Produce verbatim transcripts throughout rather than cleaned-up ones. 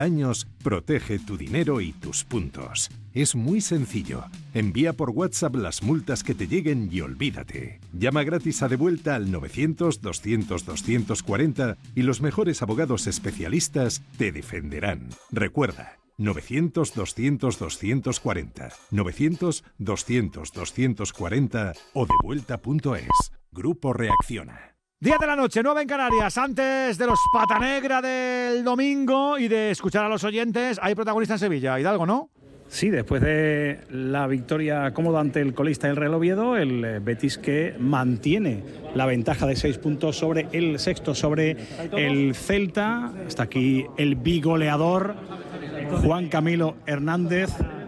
años, protege tu dinero y tus puntos. Es muy sencillo. Envía por WhatsApp las multas que te lleguen y olvídate. Llama gratis a Devuelta al novecientos, doscientos, doscientos cuarenta y los mejores abogados especialistas te defenderán. Recuerda, novecientos, doscientos, doscientos cuarenta, novecientos, doscientos, doscientos cuarenta o devuelta punto es. Grupo Reacciona. diez de la noche, nueve en Canarias. Antes de los pata negra del domingo y de escuchar a los oyentes, hay protagonista en Sevilla. Hidalgo, ¿no? Sí, después de la victoria cómoda ante el colista del Real Oviedo, el Betis que mantiene la ventaja de seis puntos sobre el sexto, sobre el Celta. Está aquí el bigoleador Juan Camilo Hernández,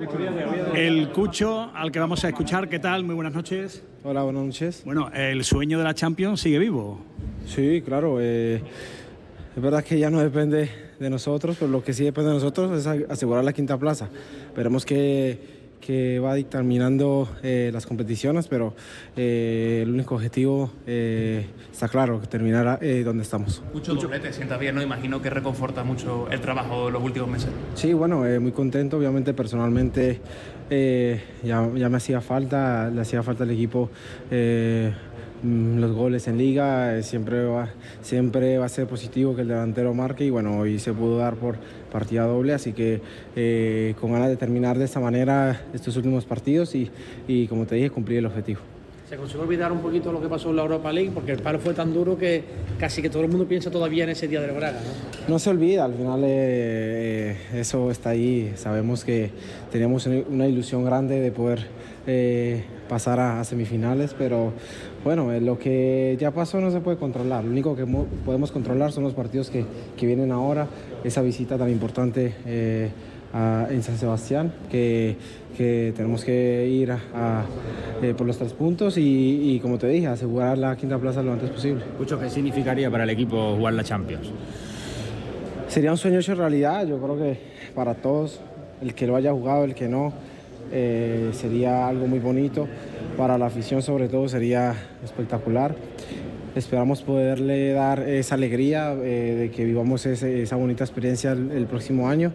el Cucho, al que vamos a escuchar. ¿Qué tal? Muy buenas noches. Hola, buenas noches. Bueno, el sueño de la Champions sigue vivo. Sí, claro. Eh, es verdad que ya no depende de nosotros, pero lo que sí depende de nosotros es asegurar la quinta plaza. Esperemos que, que va dictaminando eh, las competiciones, pero eh, el único objetivo eh, está claro, terminar eh, donde estamos. Mucho doblete, sienta bien, ¿no? Imagino que reconforta mucho el trabajo de los últimos meses. Sí, bueno, eh, muy contento, obviamente personalmente eh, ya, ya me hacía falta, le hacía falta al equipo eh, los goles en liga, eh, siempre, va, siempre va a ser positivo que el delantero marque y bueno, hoy se pudo dar por partida doble, así que eh, con ganas de terminar de esta manera estos últimos partidos y, y como te dije, cumplir el objetivo. Se consiguió olvidar un poquito lo que pasó en la Europa League porque el paro fue tan duro que casi que todo el mundo piensa todavía en ese día del Braga, ¿no? No se olvida, al final eh, eh, eso está ahí, sabemos que teníamos una ilusión grande de poder eh, pasar a, a semifinales, pero bueno, eh, lo que ya pasó no se puede controlar, lo único que podemos controlar son los partidos que, que vienen ahora, esa visita tan importante eh, a, en San Sebastián, que, que tenemos que ir a, a, eh, por los tres puntos y, y como te dije, asegurar la quinta plaza lo antes posible. Mucho, ¿qué significaría para el equipo jugar la Champions? Sería un sueño hecho realidad, yo creo que para todos, el que lo haya jugado, el que no, eh, sería algo muy bonito, para la afición sobre todo sería espectacular. Esperamos poderle dar esa alegría eh, de que vivamos ese, esa bonita experiencia el, el próximo año.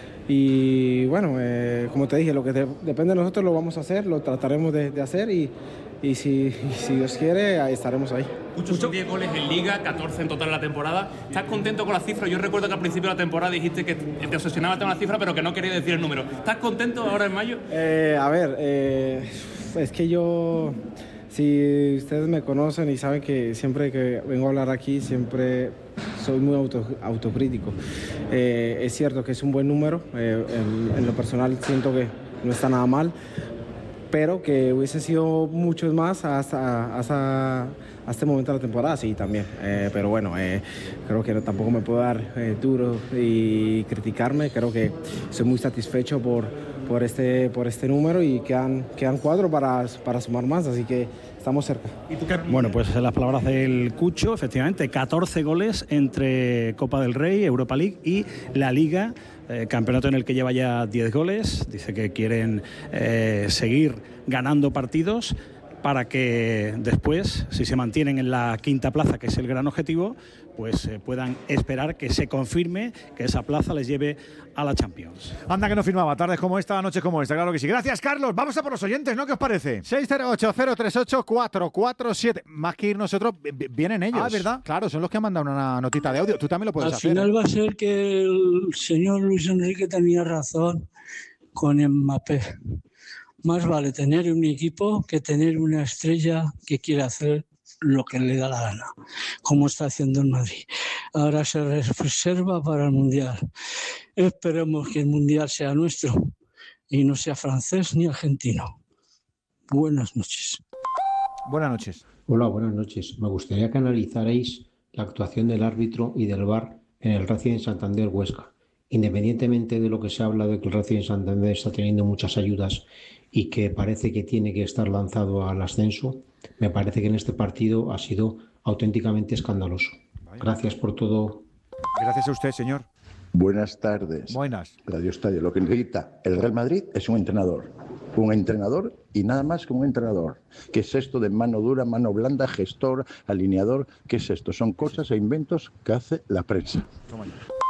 Y bueno, eh, como te dije, lo que de, depende de nosotros lo vamos a hacer, lo trataremos de, de hacer y, y, si, y si Dios quiere, ahí estaremos ahí. Muchos son diez goles en Liga, catorce en total en la temporada. ¿Estás contento con la cifra? Yo recuerdo que al principio de la temporada dijiste que te obsesionaba tener una cifra, pero que no querías decir el número. ¿Estás contento ahora en mayo? Eh, a ver, eh, es que yo... Si ustedes me conocen y saben que siempre que vengo a hablar aquí, siempre soy muy auto, autocrítico. Eh, es cierto que es un buen número, eh, en, en lo personal siento que no está nada mal, pero que hubiese sido muchos más hasta, hasta, hasta este momento de la temporada, sí, también. Eh, pero bueno, eh, creo que tampoco me puedo dar eh, duro y criticarme. Creo que soy muy satisfecho por, por, este, por este número y quedan, quedan cuatro para, para sumar más, así que estamos cerca. Bueno, pues las palabras del Cucho, efectivamente, catorce goles entre Copa del Rey, Europa League y la Liga. Eh, campeonato en el que lleva ya diez goles. Dice que quieren eh, seguir ganando partidos para que después, si se mantienen en la quinta plaza, que es el gran objetivo, pues eh, puedan esperar que se confirme que esa plaza les lleve a la Champions. Anda que no firmaba, tardes como esta, noches como esta, claro que sí. Gracias, Carlos. Vamos a por los oyentes, ¿no? ¿Qué os parece? seis cero ocho, cero tres ocho, cuatro cuatro siete. Más que ir nosotros, vienen ellos. Ah, ¿verdad? Claro, son los que han mandado una notita de audio. Tú también lo puedes Al hacer. Al final ¿eh? va a ser que el señor Luis Enrique tenía razón con Mbappé. Más vale tener un equipo que tener una estrella que quiere hacer lo que le da la gana, como está haciendo en Madrid. Ahora se reserva para el Mundial. Esperemos que el Mundial sea nuestro y no sea francés ni argentino. Buenas noches. Buenas noches. Hola, buenas noches. Me gustaría que analizarais la actuación del árbitro y del V A R en el Racing Santander Huesca. Independientemente de lo que se habla de que el Racing Santander está teniendo muchas ayudas y que parece que tiene que estar lanzado al ascenso, me parece que en este partido ha sido auténticamente escandaloso. Gracias por todo. Gracias a usted, señor. Buenas tardes. Buenas. Radio Estadio. Lo que necesita el Real Madrid es un entrenador. Un entrenador y nada más que un entrenador. ¿Qué es esto de mano dura, mano blanda, gestor, alineador? ¿Qué es esto? Son cosas e inventos que hace la prensa. Toma ya.